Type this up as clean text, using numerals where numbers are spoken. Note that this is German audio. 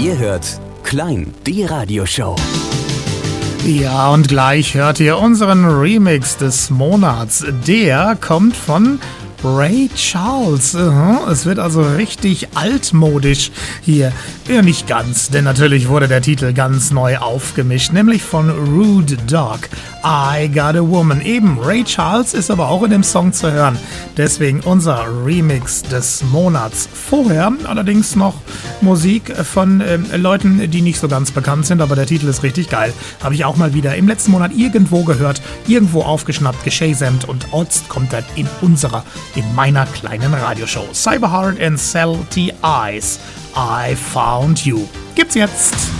Ihr hört Klein, die Radioshow. Ja, und gleich hört ihr unseren Remix des Monats. Der kommt von Ray Charles. Es wird also richtig altmodisch hier. Ja, nicht ganz, denn natürlich wurde der Titel ganz neu aufgemischt, nämlich von Rude Dog. I Got a Woman. Eben, Ray Charles ist aber auch in dem Song zu hören. Deswegen unser Remix des Monats. Vorher allerdings noch Musik von Leuten, die nicht so ganz bekannt sind, aber der Titel ist richtig geil. Habe ich auch mal wieder im letzten Monat irgendwo gehört, irgendwo aufgeschnappt, geshazamt und jetzt kommt das in meiner kleinen Radioshow. Cyberheart and Salty Eyes. I Found You. Gibt's jetzt.